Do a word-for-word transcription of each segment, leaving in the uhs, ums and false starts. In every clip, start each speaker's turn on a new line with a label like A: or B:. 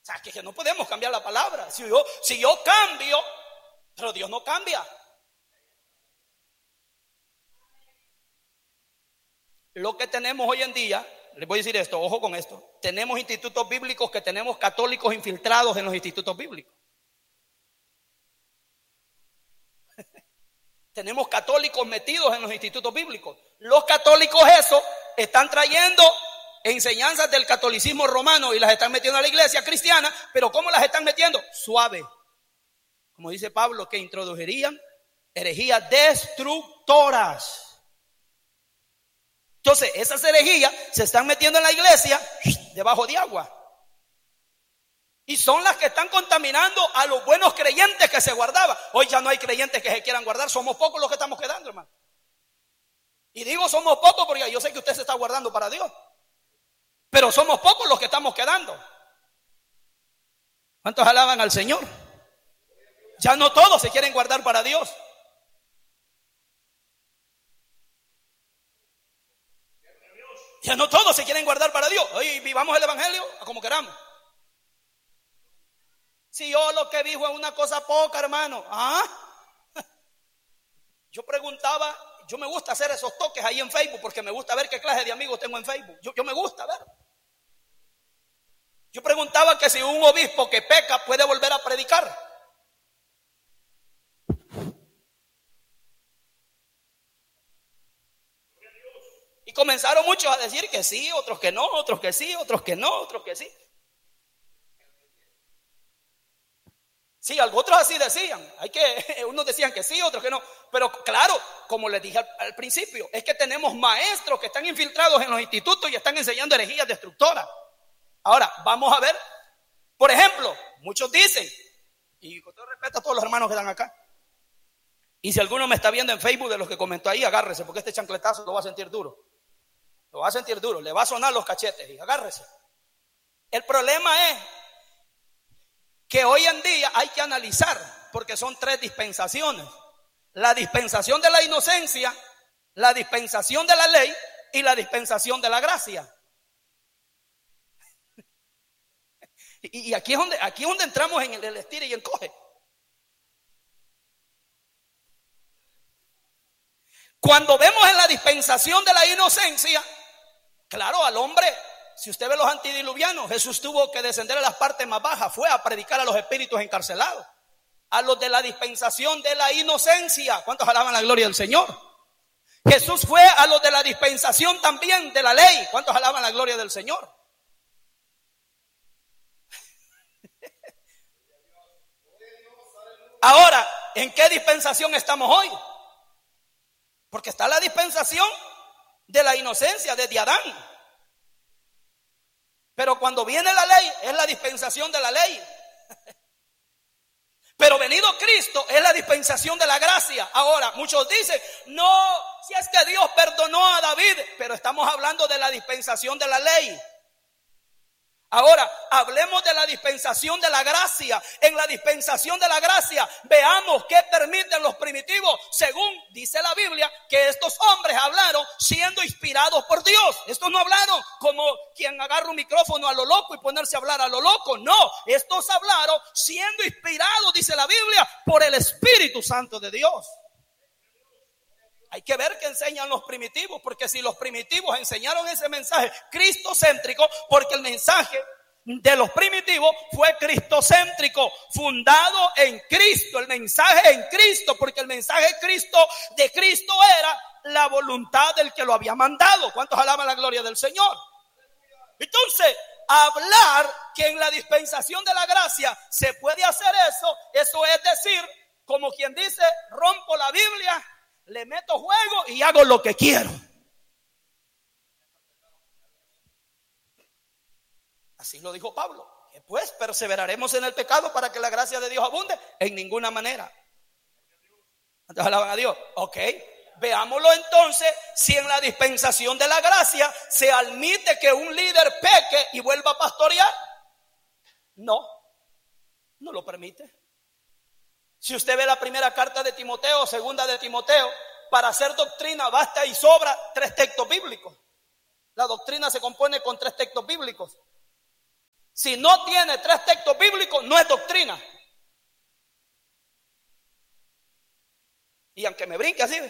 A: sea, que, que no podemos cambiar la palabra. Si yo, si yo cambio, pero Dios no cambia. Lo que tenemos hoy en día, les voy a decir esto, ojo con esto. Tenemos institutos bíblicos que tenemos católicos infiltrados en los institutos bíblicos. Tenemos católicos metidos en los institutos bíblicos. Los católicos eso están trayendo enseñanzas del catolicismo romano y las están metiendo a la iglesia cristiana, pero ¿cómo las están metiendo? Suave. Como dice Pablo, que introducirían herejías destructoras. Entonces, esas herejías se están metiendo en la iglesia debajo de agua. Y son las que están contaminando a los buenos creyentes que se guardaban. Hoy ya no hay creyentes que se quieran guardar. Somos pocos los que estamos quedando, hermano. Y digo somos pocos porque yo sé que usted se está guardando para Dios. Pero somos pocos los que estamos quedando. ¿Cuántos alaban al Señor? Ya no todos se quieren guardar para Dios. Ya no todos se quieren guardar para Dios. Hoy vivamos el evangelio como queramos. Si yo lo que dijo es una cosa poca, hermano. ¿Ah? Yo preguntaba, yo me gusta hacer esos toques ahí en Facebook porque me gusta ver qué clase de amigos tengo en Facebook. Yo, yo me gusta ver. Yo preguntaba que si un obispo que peca puede volver a predicar. Y comenzaron muchos a decir que sí, otros que no, otros que sí, otros que no, otros que sí. Sí, otros así decían. Hay que, unos decían que sí, otros que no. Pero claro, como les dije al, al principio, es que tenemos maestros que están infiltrados en los institutos y están enseñando herejías destructoras. Ahora, vamos a ver. Por ejemplo, muchos dicen, y con todo respeto a todos los hermanos que están acá, y si alguno me está viendo en Facebook de los que comentó ahí, agárrese, porque este chancletazo lo va a sentir duro. Lo va a sentir duro, le va a sonar los cachetes y agárrese. El problema es que hoy en día hay que analizar, porque son tres dispensaciones. La dispensación de la inocencia, la dispensación de la ley y la dispensación de la gracia. Y, y aquí, es donde, aquí es donde entramos en el, el estire y el coge. Cuando vemos en la dispensación de la inocencia, claro, al hombre, si usted ve los antidiluvianos, Jesús tuvo que descender a las partes más bajas, fue a predicar a los espíritus encarcelados, a los de la dispensación de la inocencia. ¿Cuántos alaban la gloria del Señor? Jesús fue a los de la dispensación también de la ley. ¿Cuántos alaban la gloria del Señor? Ahora, ¿en qué dispensación estamos hoy? Porque está la dispensación de la inocencia desde Adán. Pero cuando viene la ley, es la dispensación de la ley. Pero venido Cristo, es la dispensación de la gracia. Ahora, muchos dicen, no, si es que Dios perdonó a David, pero estamos hablando de la dispensación de la ley. Ahora, hablemos de la dispensación de la gracia. En la dispensación de la gracia, veamos qué permiten los primitivos. Según dice la Biblia, que estos hombres hablaron siendo inspirados por Dios. Estos no hablaron como quien agarra un micrófono a lo loco y ponerse a hablar a lo loco. No, estos hablaron siendo inspirados, dice la Biblia, por el Espíritu Santo de Dios. Hay que ver qué enseñan los primitivos, porque si los primitivos enseñaron ese mensaje cristocéntrico, porque el mensaje de los primitivos fue cristocéntrico, fundado en Cristo, el mensaje en Cristo, porque el mensaje Cristo de Cristo era la voluntad del que lo había mandado. ¿Cuántos alaban la gloria del Señor? Entonces, hablar que en la dispensación de la gracia se puede hacer eso, eso es decir, como quien dice, rompo la Biblia, le meto juego y hago lo que quiero. Así lo dijo Pablo. Que pues perseveraremos en el pecado para que la gracia de Dios abunde. En ninguna manera. ¿Cuántos alaban a Dios? Ok. Veámoslo entonces, si en la dispensación de la gracia se admite que un líder peque y vuelva a pastorear. No, no lo permite. Si usted ve la primera carta de Timoteo, segunda de Timoteo, para hacer doctrina basta y sobra tres textos bíblicos. La doctrina se compone con tres textos bíblicos. Si no tiene tres textos bíblicos, no es doctrina. Y aunque me brinque así,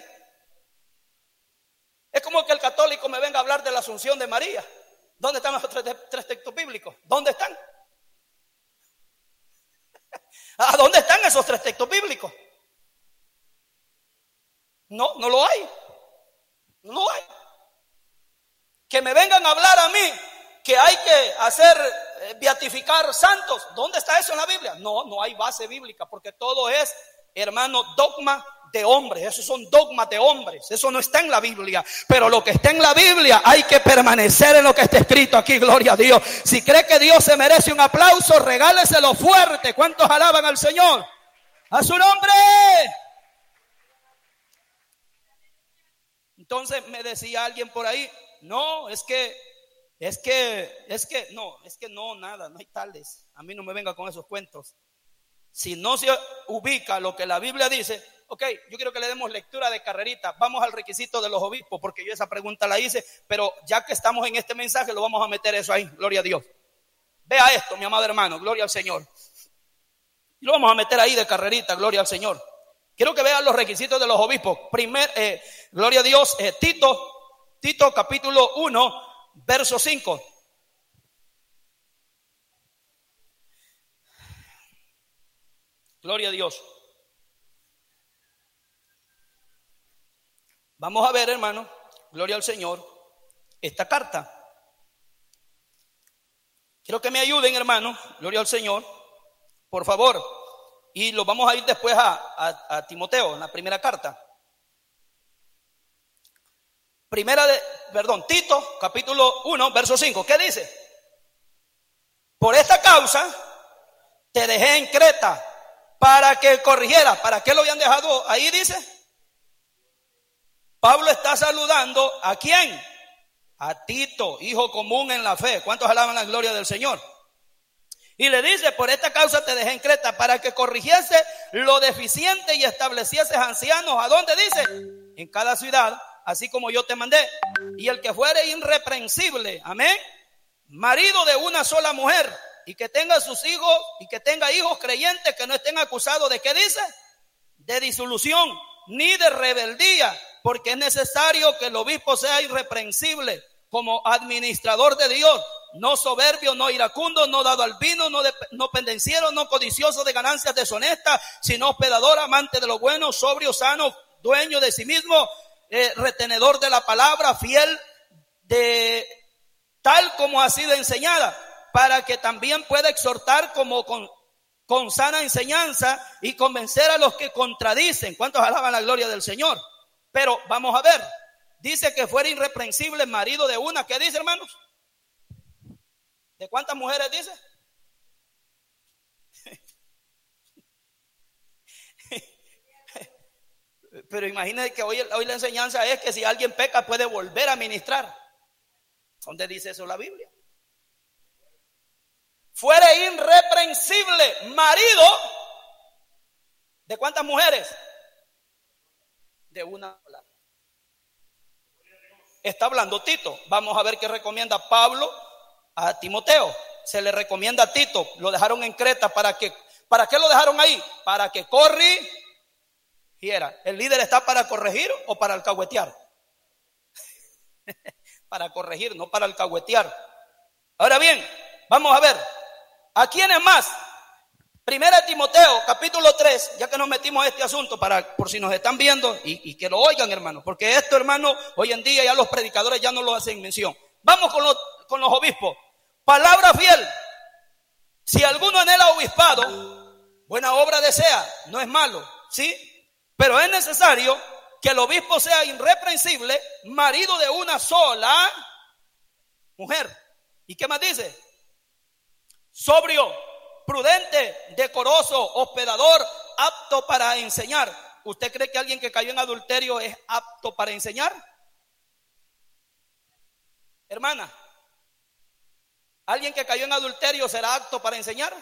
A: es como que el católico me venga a hablar de la Asunción de María. ¿Dónde están los tres, tres textos bíblicos? ¿Dónde están? ¿A dónde están esos tres textos bíblicos? No, no lo hay. No lo hay. Que me vengan a hablar a mí que hay que hacer, eh, beatificar santos. ¿Dónde está eso en la Biblia? No, no hay base bíblica, porque todo es, hermano, dogma de hombres. Esos son dogmas de hombres. Eso no está en la Biblia. Pero lo que está en la Biblia, hay que permanecer en lo que está escrito aquí. Gloria a Dios. Si cree que Dios se merece un aplauso, regáleselo fuerte. ¿Cuántos alaban al Señor? ¡A su nombre! Entonces me decía alguien por ahí, no, es que, es que, es que, no, es que no, nada, no hay tales. A mí no me venga con esos cuentos. Si no se ubica lo que la Biblia dice, ok, yo quiero que le demos lectura de carrerita. Vamos al requisito de los obispos, porque yo esa pregunta la hice, pero ya que estamos en este mensaje, lo vamos a meter eso ahí, gloria a Dios. Vea esto, mi amado hermano, gloria al Señor. Y lo vamos a meter ahí de carrerita, gloria al Señor. Quiero que vean los requisitos de los obispos. Primer, eh, gloria a Dios, eh, Tito, Tito capítulo uno, verso cinco. Gloria a Dios. Vamos a ver, hermano, gloria al Señor, esta carta. Quiero que me ayuden, hermano, gloria al Señor, por favor. Y lo vamos a ir después a, a, a Timoteo, en la primera carta. Primera de, perdón, Tito, capítulo uno, verso cinco. ¿Qué dice? Por esta causa te dejé en Creta para que corrigieras. ¿Para qué lo habían dejado ahí? Dice. Pablo está saludando ¿a quién? A Tito, hijo común en la fe. ¿Cuántos alaban la gloria del Señor? Y le dice, por esta causa te dejé en Creta para que corrigiese lo deficiente y establecieses ancianos. ¿A dónde dice? En cada ciudad, así como yo te mandé. Y el que fuere irreprensible, amén, marido de una sola mujer, y que tenga sus hijos, y que tenga hijos creyentes que no estén acusados de, ¿qué dice? De disolución, ni de rebeldía, porque es necesario que el obispo sea irreprensible como administrador de Dios, no soberbio, no iracundo, no dado al vino, no, de, no pendenciero, no codicioso de ganancias deshonestas, sino hospedador, amante de lo bueno, sobrio, sano, dueño de sí mismo, eh, retenedor de la palabra, fiel de tal como ha sido enseñada, para que también pueda exhortar como con, con sana enseñanza y convencer a los que contradicen. ¿Cuántos alaban la gloria del Señor? Pero vamos a ver, dice que fuera irreprensible, marido de una. ¿Qué dice, hermanos? ¿De cuántas mujeres dice? Pero imagínense que hoy, hoy la enseñanza es que si alguien peca puede volver a ministrar. ¿Dónde dice eso la Biblia? Fuera irreprensible, marido ¿de cuántas mujeres? De una sola. Está hablando Tito. Vamos a ver qué recomienda Pablo a Timoteo. Se le recomienda a Tito. Lo dejaron en Creta para que, ¿para qué lo dejaron ahí? Para que corrigiera. ¿El líder está para corregir o para alcahuetear? Para corregir, no para alcahuetear. Ahora bien, vamos a ver. ¿A quiénes más? Primera de Timoteo, capítulo tres, ya que nos metimos a este asunto, para, por si nos están viendo y, y que lo oigan, hermano, porque esto, hermano, hoy en día ya los predicadores ya no lo hacen mención. Vamos con los, con los obispos. Palabra fiel. Si alguno anhela obispado, buena obra desea, no es malo, ¿sí? Pero es necesario que el obispo sea irreprensible, marido de una sola mujer. ¿Y qué más dice? Sobrio, prudente, decoroso, hospedador, apto para enseñar. ¿Usted cree que alguien que cayó en adulterio es apto para enseñar? Hermana, ¿alguien que cayó en adulterio será apto para enseñar?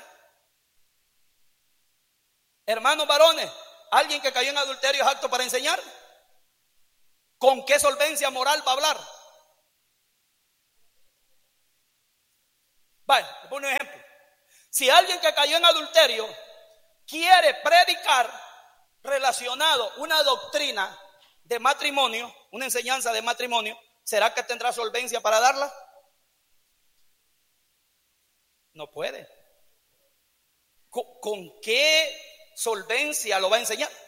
A: Hermanos varones, ¿alguien que cayó en adulterio es apto para enseñar? ¿Con qué solvencia moral va a hablar? Vale, le pongo un ejemplo. Si alguien que cayó en adulterio quiere predicar relacionado una doctrina de matrimonio, una enseñanza de matrimonio, ¿será que tendrá solvencia para darla? No puede. ¿Con, con qué solvencia lo va a enseñar?